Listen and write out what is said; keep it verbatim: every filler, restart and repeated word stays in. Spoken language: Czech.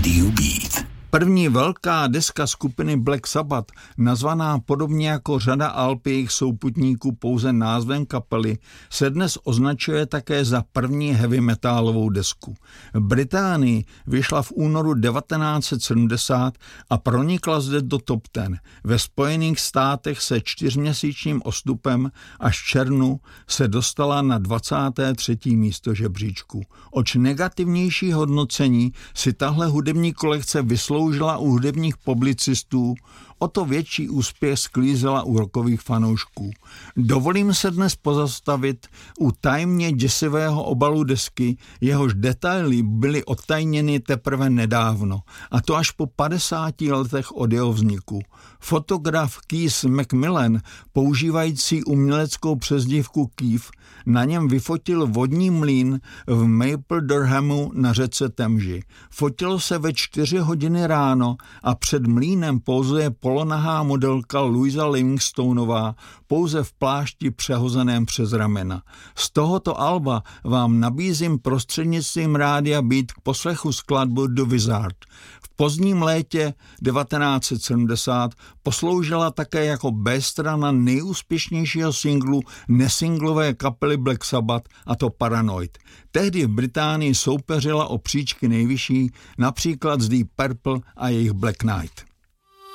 Radio Beat. První velká deska skupiny Black Sabbath, nazvaná podobně jako řada alb jejich souputníků pouze názvem kapely, se dnes označuje také za první heavy metalovou desku. V Británii vyšla v únoru devatenáct set sedmdesát a pronikla zde do top deset. Ve Spojených státech se čtyřměsíčním odstupem až v červnu se dostala na dvacáté třetí místo žebříčku. Oč negativnější hodnocení si tahle hudební kolekce vysloužila u hudebních publicistů, o to větší úspěch sklízela u rockových fanoušků. Dovolím se dnes pozastavit u tajemně děsivého obalu desky, jehož detaily byly odtajněny teprve nedávno, a to až po padesáti letech od jeho vzniku. Fotograf Keith Macmillan, používající uměleckou přezdívku Keith, na něm vyfotil vodní mlýn v Maple Durhamu na řece Temži. Fotilo se ve čtyři hodiny ráno a před mlýnem pouzuje polonahá modelka Louisa Livingstoneová, pouze v plášti přehozeném přes ramena. Z tohoto alba vám nabízím prostřednictvím rádia Beat k poslechu skladbu The Wizard. V pozdním létě devatenáct set sedmdesát posloužila také jako B-strana nejúspěšnějšího singlu nesinglové kapely Black Sabbath, a to Paranoid. Tehdy v Británii soupeřila o příčky nejvyšší, například z Deep Purple a jejich Black Knight.